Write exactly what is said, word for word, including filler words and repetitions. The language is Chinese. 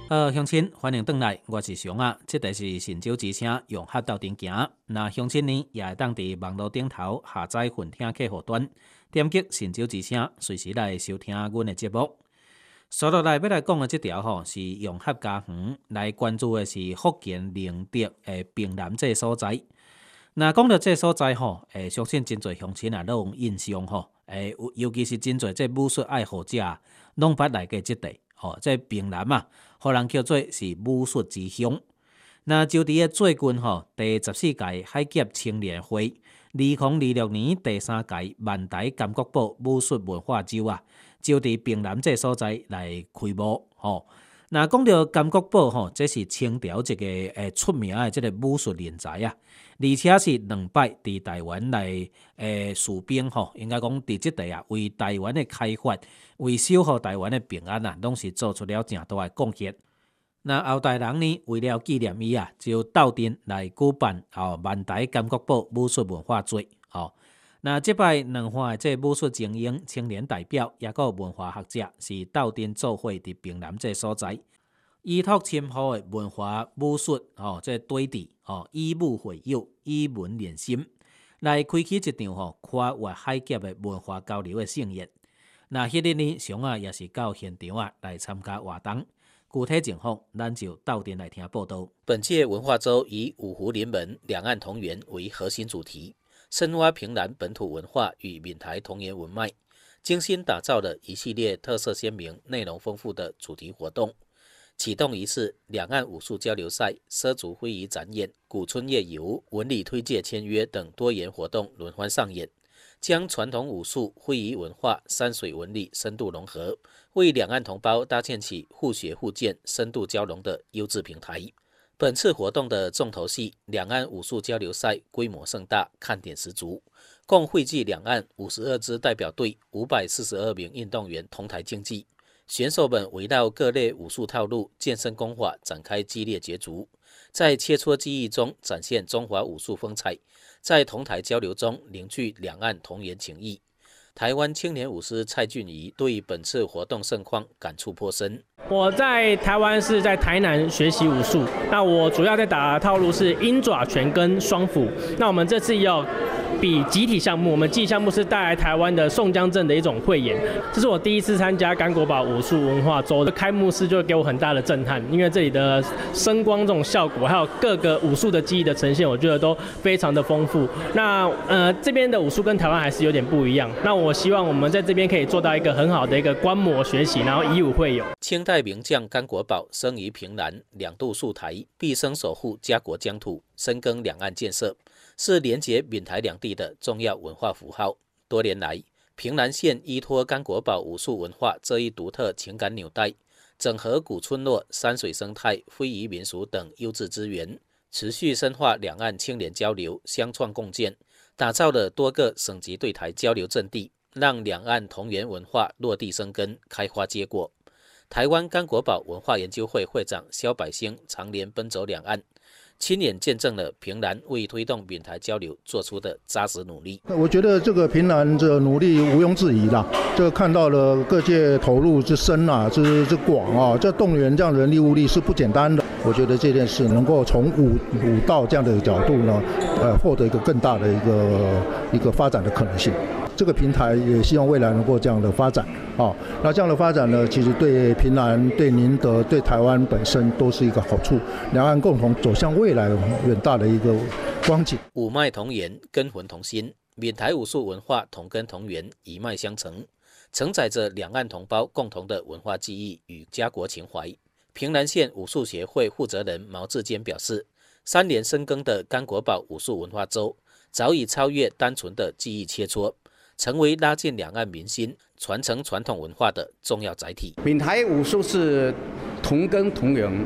呃，乡亲，欢迎回来，我是熊啊。这台是神州之声，用黑豆电行。那乡亲呢，也会当伫网络顶头下载混听客户端，点击神州之声，随时来收听阮的节目。接落来要来讲的这条吼，是用合家园来关注的是福建宁德的平南这所在。那讲到这所在吼，诶，相信真侪乡亲啊都有印象吼，诶，尤其是真侪这武术爱好者，拢捌来过这地。吼、哦，这平南啊，互人叫做是武术之乡。那就伫个最近吼，第十四届海峡青年会，二零二六年第三届万台甘国宝武术文化周啊，就伫平南这所在来开幕。吼、哦，那讲到甘国宝吼，这是清朝一个诶出名的这个武术人才啊，而且是两摆伫台湾来诶戍兵吼，应该讲伫即地啊，为台湾的开发。为守护台湾的平安啊，拢是做出了正大的贡献。那后代人呢，为了纪念伊啊，就斗阵来举办哦万台甘国宝武术文化节。哦，那这摆两岸的这武术精英、青年代表，也个文化学者，是斗阵做伙伫平南这所在，依托深厚的文化武术哦，这对峙哦，以武会友，以文连心，来开启一场吼跨越海峡的文化交流的盛宴。那迄日呢，熊啊也是到现场啊来参加活动。具体情况，咱就到店来听报道。 本届文化周以五湖临门、两岸同源为核心主题，深挖平南本土文化与闽台同源文脉，精心打造了一系列特色鲜明、内容丰富的主题活动。启动仪式、两岸武术交流赛、畲族会议展演、古村夜游、文理推介签约等多元活动轮番上演。将传统武术、会议文化、山水文理深度融合，为两岸同胞搭建起互学互鉴、深度交融的优质平台。本次活动的重头戏——两岸武术交流赛，规模盛大，看点十足，共汇聚两岸五十二支代表队、五百四十二名运动员同台竞技。选手们围绕各类武术套路、健身功法展开激烈角逐，在切磋技艺中展现中华武术风采，在同台交流中凝聚两岸同源情谊。台湾青年武师蔡俊仪对本次活动盛况感触颇深。 我在台湾是在台南学习武术，那我主要在打的套路是鹰爪拳跟双斧。那我们这次要比集体项目，我们集体项目是带来台湾的宋江镇的一种汇演。这是我第一次参加甘国宝武术文化周的开幕式，就给我很大的震撼，因为这里的声光这种效果，还有各个武术的技艺的呈现，我觉得都非常的丰富。那呃这边的武术跟台湾还是有点不一样。那我希望我们在这边可以做到一个很好的一个观摩学习，然后以武会友。 清代名将甘国宝生于平南，两度赴台，毕生守护家国疆土，深耕两岸建设，是连结闽台两地的重要文化符号。多年来，平南县依托甘国宝武术文化这一独特情感纽带，整合古村落、山水生态、非遗民俗等优质资源，持续深化两岸青年交流、相创共建，打造了多个省级对台交流阵地，让两岸同源文化落地生根、开花结果。台湾甘国宝文化研究会会长萧百兴常年奔走两岸，亲眼见证了平南为推动闽台交流做出的扎实努力。 我觉得这个平南这努力毋庸置疑啦，这个看到了各界投入之深啊，之之广啊，这动员这样人力物力是不简单的。我觉得这件事能够从武武道这样的角度呢，呃，获得一个更大的一个一个发展的可能性。这个平台也希望未来能够这样的发展啊，那这样的发展呢，其实对平南、对宁德、对台湾本身都是一个好处，两岸共同走向未来远大的一个光景。 五脉同源，根魂同心，闽台武术文化同根同源，一脉相承，承载着两岸同胞共同的文化记忆与家国情怀。平南县武术协会负责人毛志坚表示，三年深耕的甘国宝武术文化周，早已超越单纯的技艺切磋，成为拉近两岸民心、传承传统文化的重要载体。 闽台武术是同根同源，